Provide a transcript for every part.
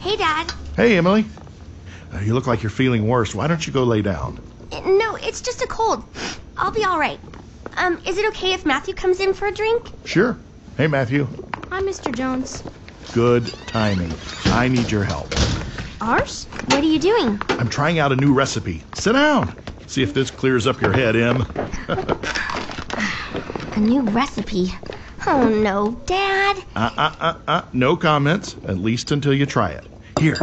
Hey, Dad. Hey, Emily. You look like you're feeling worse. Why don't you go lay down? No, it's just a cold. I'll be all right. Is it okay if Matthew comes in for a drink? Sure. Hey, Matthew. Hi, Mr. Jones. Good timing. I need your help. Ours? What are you doing? I'm trying out a new recipe. Sit down. See if this clears up your head, Em. A new recipe. Oh, no, Dad. No comments, at least until you try it. Here.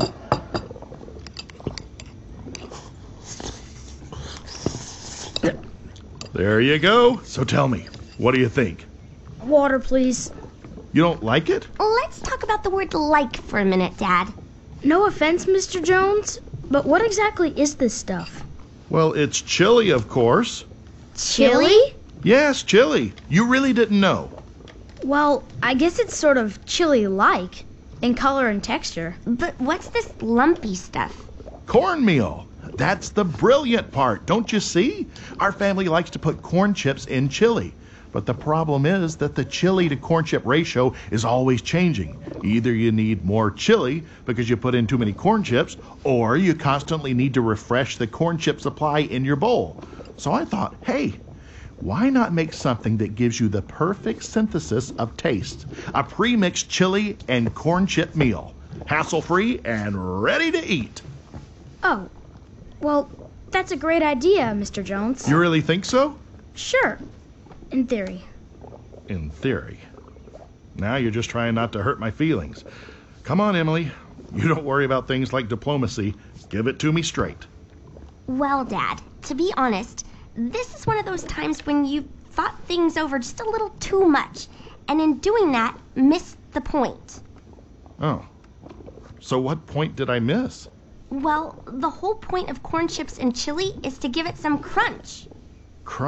There you go. So tell me, what do you think? Water, please. You don't like it? Let's talk about the word like for a minute, Dad. No offense, Mr. Jones, but what exactly is this stuff? Well, it's chili, of course. Chili? Yes, chili. You really didn't know. Well, I guess it's sort of chili-like in color and texture. But what's this lumpy stuff? Cornmeal. That's the brilliant part, don't you see? Our family likes to put corn chips in chili. But the problem is that the chili to corn chip ratio is always changing. Either you need more chili because you put in too many corn chips, or you constantly need to refresh the corn chip supply in your bowl. So I thought, hey, why not make something that gives you the perfect synthesis of taste? A pre-mixed chili and corn chip meal. Hassle-free and ready to eat. Oh, well, that's a great idea, Mr. Jones. You really think so? Sure, in theory. In theory. Now you're just trying not to hurt my feelings. Come on, Emily. You don't worry about things like diplomacy. Give it to me straight. Well, Dad, to be honest, this is one of those times when you thought things over just a little too much, and in doing that, missed the point. Oh. So what point did I miss? Well, the whole point of corn chips and chili is to give it some crunch.